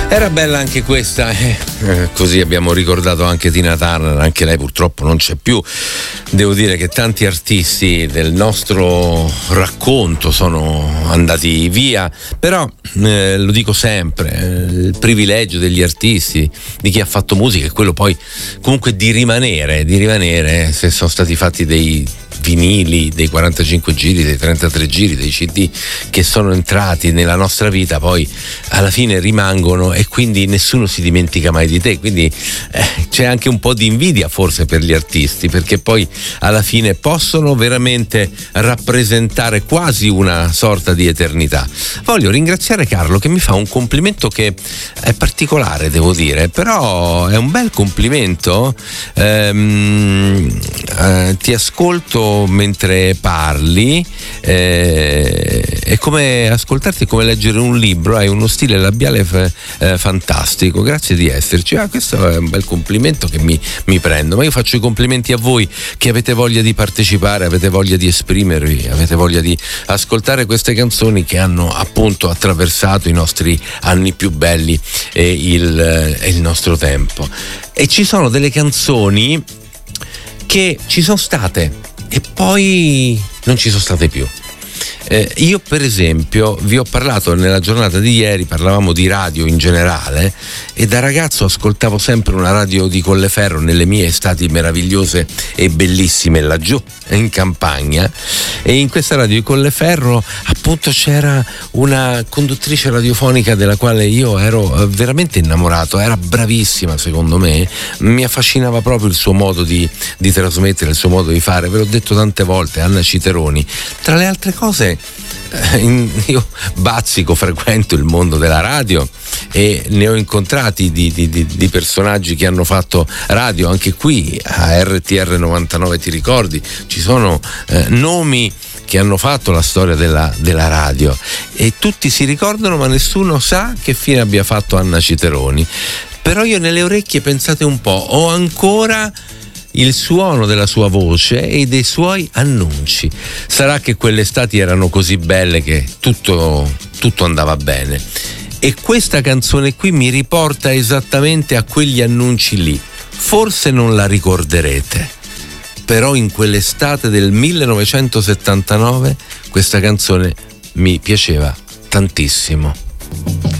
Era bella anche questa, così abbiamo ricordato anche Tina Turner, anche lei purtroppo non c'è più. Devo dire che tanti artisti del nostro racconto sono andati via, però lo dico sempre, il privilegio degli artisti, di chi ha fatto musica, è quello poi comunque di rimanere, se sono stati fatti dei vinili, dei 45 giri, dei 33 giri, dei CD che sono entrati nella nostra vita, poi alla fine rimangono e quindi nessuno si dimentica mai di te, quindi c'è anche un po' di invidia forse per gli artisti, perché poi alla fine possono veramente rappresentare quasi una sorta di eternità. Voglio ringraziare Carlo che mi fa un complimento che è particolare, devo dire, però è un bel complimento. Ti ascolto mentre parli, è come ascoltarti, è come leggere un libro, hai uno stile labiale fantastico, grazie di esserci. Questo è un bel complimento che mi prendo, ma io faccio i complimenti a voi che avete voglia di partecipare, avete voglia di esprimervi, avete voglia di ascoltare queste canzoni che hanno appunto attraversato i nostri anni più belli e il nostro tempo. E ci sono delle canzoni che ci sono state e poi non ci sono state più. Io per esempio vi ho parlato nella giornata di ieri, parlavamo di radio in generale, e da ragazzo ascoltavo sempre una radio di Colleferro nelle mie estati meravigliose e bellissime laggiù in campagna, e in questa radio di Colleferro appunto c'era una conduttrice radiofonica della quale io ero veramente innamorato, era bravissima secondo me, mi affascinava proprio il suo modo di trasmettere, il suo modo di fare, ve l'ho detto tante volte, Anna Citeroni. Tra le altre cose io bazzico, frequento il mondo della radio e ne ho incontrati di personaggi che hanno fatto radio anche qui a RTR 99, ti ricordi? Ci sono nomi che hanno fatto la storia della radio e tutti si ricordano, ma nessuno sa che fine abbia fatto Anna Citeroni. Però io nelle orecchie, pensate un po', ho ancora il suono della sua voce e dei suoi annunci. Sarà che quelle estati erano così belle che tutto andava bene. E questa canzone qui mi riporta esattamente a quegli annunci lì. Forse non la ricorderete, però in quell'estate del 1979 questa canzone mi piaceva tantissimo.